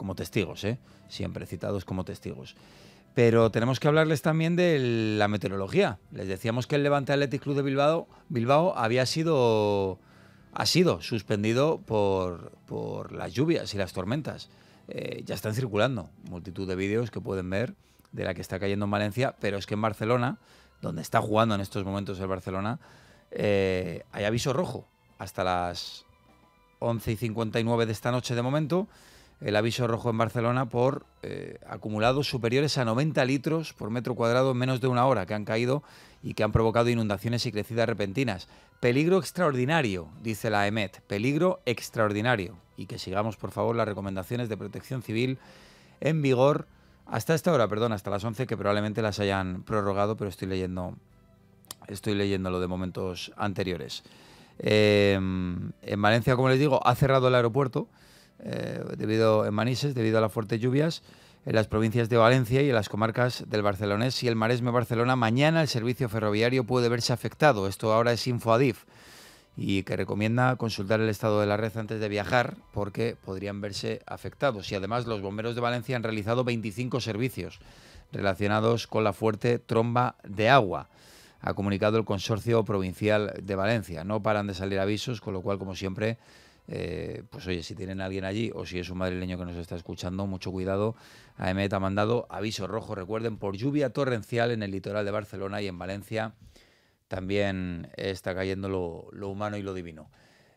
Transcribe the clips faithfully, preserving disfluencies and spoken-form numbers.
como testigos, ¿eh? Siempre citados como testigos. Pero tenemos que hablarles también de la meteorología. Les decíamos que el Levante Athletic Club de Bilbao, Bilbao había sido, ha sido suspendido por, por las lluvias y las tormentas. Eh, ya están circulando multitud de vídeos que pueden ver de la que está cayendo en Valencia, pero es que en Barcelona, donde está jugando en estos momentos el Barcelona, eh, hay aviso rojo hasta las once y cincuenta y nueve de esta noche de momento. El aviso rojo en Barcelona por eh, acumulados superiores a noventa litros por metro cuadrado en menos de una hora que han caído y que han provocado inundaciones y crecidas repentinas. Peligro extraordinario, dice la EMET, peligro extraordinario. Y que sigamos, por favor, las recomendaciones de protección civil en vigor hasta esta hora, perdón, hasta las once, que probablemente las hayan prorrogado, pero estoy leyendo, estoy leyendo lo de momentos anteriores. Eh, en Valencia, como les digo, ha cerrado el aeropuerto, Eh, debido en Manises, debido a las fuertes lluvias en las provincias de Valencia y en las comarcas del Barcelonés y el Maresme Barcelona. Mañana el servicio ferroviario puede verse afectado. Esto ahora es InfoAdif, y que recomienda consultar el estado de la red antes de viajar porque podrían verse afectados. Y además los bomberos de Valencia han realizado veinticinco servicios relacionados con la fuerte tromba de agua. Ha comunicado el Consorcio Provincial de Valencia. No paran de salir avisos, con lo cual, como siempre, Eh, pues oye, si tienen a alguien allí o si es un madrileño que nos está escuchando, mucho cuidado. AEMET ha mandado aviso rojo, recuerden, por lluvia torrencial en el litoral de Barcelona, y en Valencia también está cayendo lo, lo humano y lo divino.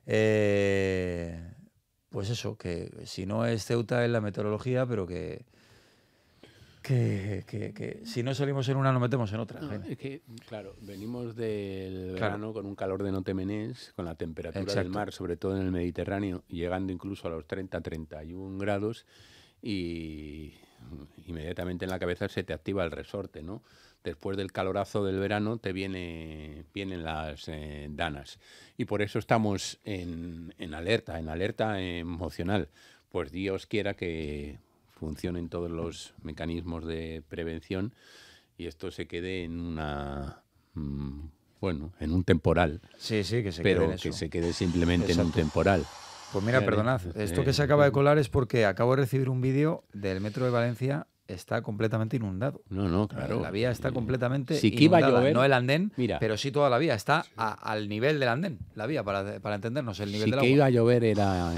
Eh, pues eso, que si no es Ceuta es la meteorología, pero que Que, que, que si no salimos en una nos metemos en otra. No, es que, claro, venimos del Claro. verano con un calor de no te menés, con la temperatura Exacto. del mar, sobre todo en el Mediterráneo, llegando incluso a los treinta a treinta y uno grados, y inmediatamente en la cabeza se te activa el resorte, ¿no? Después del calorazo del verano te viene, vienen las eh, danas. Y por eso estamos en, en alerta, en alerta emocional. Pues Dios quiera que funcionen todos los mecanismos de prevención y esto se quede en una mmm, bueno, en un temporal. Sí, sí, que se pero quede en que eso. se quede simplemente Exacto. en un temporal. Pues mira, perdonad, esto que se acaba de colar es porque acabo de recibir un vídeo del metro de Valencia. Está completamente inundado. No, no, claro. La vía está completamente sí que iba a inundada. llover, no el andén, mira, pero sí toda la vía. Está sí. a, al nivel del andén, la vía, para, para entendernos, el nivel sí del que agua. iba a llover era,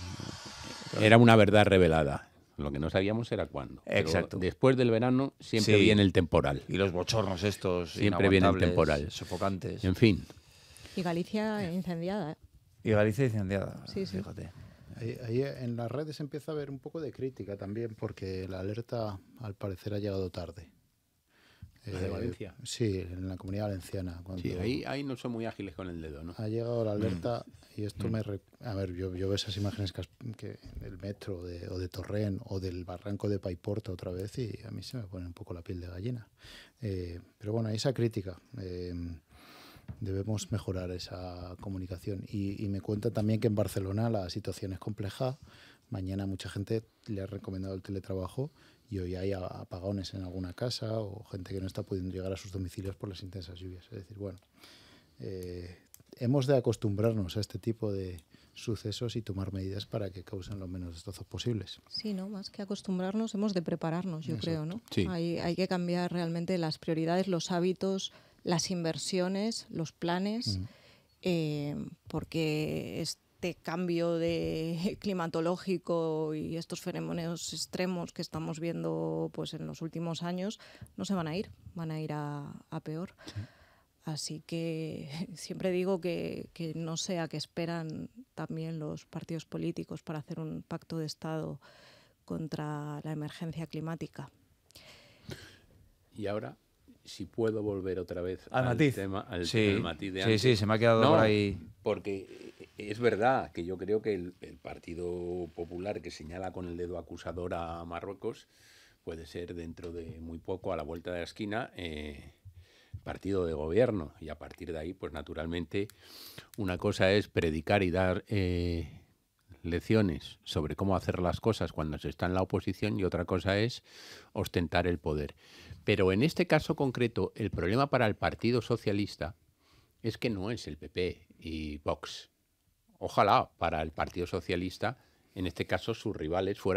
era una verdad revelada. Lo que no sabíamos era cuándo. Exacto. Pero después del verano siempre sí. viene el temporal. Y los bochornos estos siempre viene el temporal. Sofocantes. En fin. Y Galicia incendiada. ¿eh? Y Galicia incendiada, sí, sí. fíjate. Ahí, ahí en las redes empieza a haber un poco de crítica también, porque la alerta al parecer ha llegado tarde. ¿La eh, de Valencia? Sí, en la Comunidad Valenciana. Cuando sí, ahí, ahí no son muy ágiles con el dedo, ¿no? Ha llegado la alerta mm. y esto mm. me... Re... A ver, yo, yo veo esas imágenes que, que del metro de, o de Torrent o del barranco de Paiporta otra vez y a mí se me pone un poco la piel de gallina. Eh, pero bueno, hay esa crítica. Eh, Debemos mejorar esa comunicación. Y, y me cuentan también que en Barcelona la situación es compleja. Mañana mucha gente le ha recomendado el teletrabajo y hoy hay apagones en alguna casa o gente que no está pudiendo llegar a sus domicilios por las intensas lluvias. Es decir, bueno, eh, hemos de acostumbrarnos a este tipo de sucesos y tomar medidas para que causen los menos destrozos posibles. Sí, ¿no? Más que acostumbrarnos, hemos de prepararnos, yo Exacto. creo, ¿no? Sí. Hay, hay que cambiar realmente las prioridades, los hábitos, las inversiones, los planes, mm. eh, porque este cambio de climatológico y estos fenómenos extremos que estamos viendo pues en los últimos años no se van a ir, van a ir a, a peor. Sí. Así que siempre digo que, que no sé a qué esperan también los partidos políticos para hacer un pacto de Estado contra la emergencia climática. Y ahora, si puedo volver otra vez al, al matiz. tema, al sí, tema del matiz de antes. Sí, sí, se me ha quedado no, por ahí. Porque es verdad que yo creo que el, el Partido Popular, que señala con el dedo acusador a Marruecos, puede ser dentro de muy poco, a la vuelta de la esquina, eh, partido de gobierno. Y a partir de ahí, pues naturalmente, una cosa es predicar y dar eh, lecciones sobre cómo hacer las cosas cuando se está en la oposición y otra cosa es ostentar el poder. Pero en este caso concreto, el problema para el Partido Socialista es que no es el P P y Vox. Ojalá para el Partido Socialista, en este caso, sus rivales fueran